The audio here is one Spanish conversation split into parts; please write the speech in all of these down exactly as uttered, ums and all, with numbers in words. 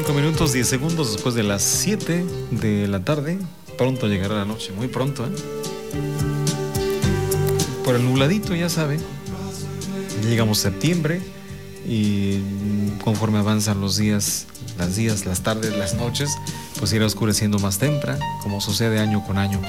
Cinco minutos, diez segundos después de las siete de la tarde. Pronto llegará la noche, muy pronto, ¿eh? Por el nubladito, ya sabe. Llegamos a septiembre y conforme avanzan los días, las días, las tardes, las noches, pues irá oscureciendo más temprano, como sucede año con año.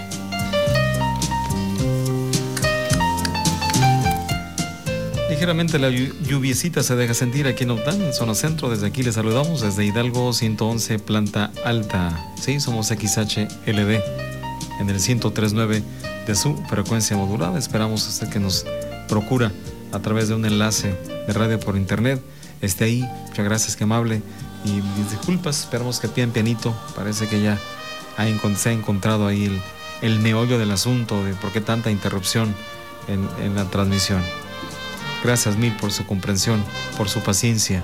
Ligeramente la lluviecita se deja sentir aquí en Optán, en zona centro. Desde aquí les saludamos, desde Hidalgo ciento once, planta alta. Sí, somos X H L D en el ciento tres punto nueve de su frecuencia modulada. Esperamos usted que nos procura a través de un enlace de radio por internet esté ahí. Muchas gracias, que amable. Y disculpas, esperamos que pian pianito. Parece que ya ha encont- se ha encontrado ahí el, el meollo del asunto de por qué tanta interrupción en, en la transmisión. Gracias mil por su comprensión, por su paciencia.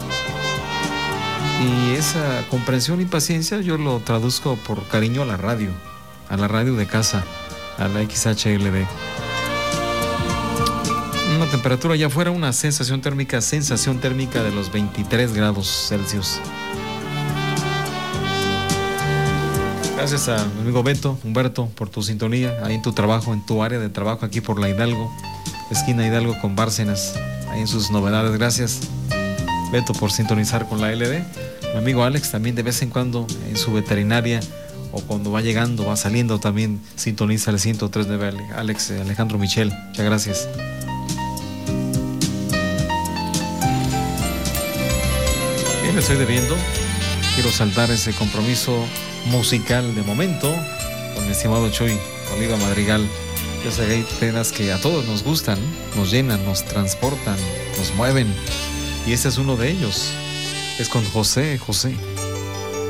Y esa comprensión y paciencia yo lo traduzco por cariño a la radio, a la radio de casa, a la X H L D. Una temperatura allá afuera, una sensación térmica, sensación térmica de los veintitrés grados Celsius. Gracias a mi amigo Beto, Humberto, por tu sintonía, ahí en tu trabajo, en tu área de trabajo, aquí por la Hidalgo, esquina Hidalgo con Bárcenas, ahí en sus novedades. Gracias, Beto, por sintonizar con la L D. Mi amigo Alex también de vez en cuando en su veterinaria o cuando va llegando, va saliendo, también sintoniza el ciento tres punto nueve. Alex, Alejandro Michel, muchas gracias. Bien, le estoy debiendo. Quiero saltar ese compromiso musical de momento con mi estimado Chuy Oliva Madrigal. Yo sé que hay temas que a todos nos gustan, nos llenan, nos transportan, nos mueven. Y ese es uno de ellos. Es con José José.